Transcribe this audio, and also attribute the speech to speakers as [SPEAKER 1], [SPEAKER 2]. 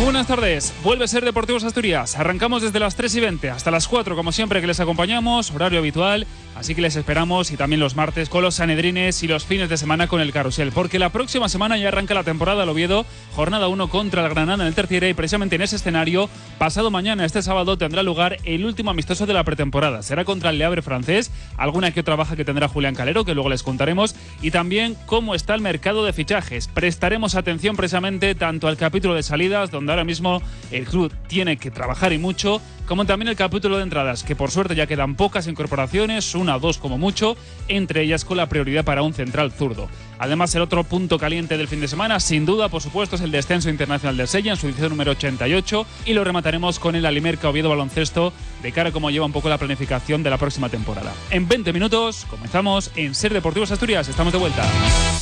[SPEAKER 1] Muy buenas tardes, vuelve a ser Deportivos Asturias. Arrancamos desde las 3:20 hasta las 4, como siempre, que les acompañamos, horario habitual. Así que les esperamos, y también los martes con los sanedrines y los fines de semana con el carrusel, porque la próxima semana ya arranca la temporada al Oviedo, jornada 1 contra el Granada en el Tertiere, y precisamente en ese escenario, pasado mañana, este sábado, tendrá lugar el último amistoso de la pretemporada. Será contra el Le Havre francés, alguna que otra baja que tendrá Julián Calero, que luego les contaremos, y también cómo está el mercado de fichajes. Prestaremos atención precisamente tanto al capítulo de salidas, donde ahora mismo el club tiene que trabajar y mucho, como también el capítulo de entradas, que por suerte ya quedan pocas incorporaciones, una o dos como mucho, entre ellas con la prioridad para un central zurdo. Además, el otro punto caliente del fin de semana, sin duda, por supuesto, es el descenso internacional del Sella en su edición número 88, y lo remataremos con el Alimerca Oviedo Baloncesto, de cara a cómo lleva un poco la planificación de la próxima temporada. En 20 minutos comenzamos en Ser Deportivos Asturias. Estamos de vuelta.